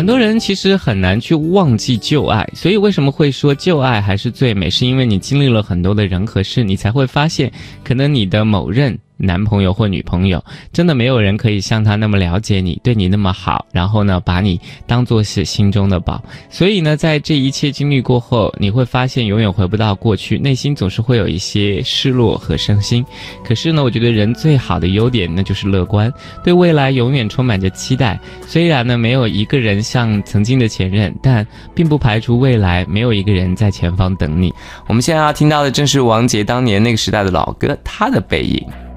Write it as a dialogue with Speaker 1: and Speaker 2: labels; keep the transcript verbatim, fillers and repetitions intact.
Speaker 1: 很多人其实很难去忘记旧爱，所以为什么会说旧爱还是最美，是因为你经历了很多的人和事，你才会发现可能你的某任男朋友或女朋友真的没有人可以像他那么了解你，对你那么好，然后呢把你当作是心中的宝。所以呢在这一切经历过后，你会发现永远回不到过去，内心总是会有一些失落和伤心。可是呢我觉得人最好的优点那就是乐观，对未来永远充满着期待。虽然呢没有一个人像曾经的前任，但并不排除未来没有一个人在前方等你。我们现在要听到的正是王杰当年那个时代的老歌《他的背影》。